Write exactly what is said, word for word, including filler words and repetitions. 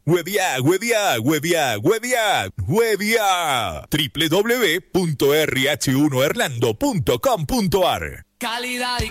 Huevia, huevia, huevia, huevia, huevia. w w w punto r h uno orlando punto com punto a r Calidad y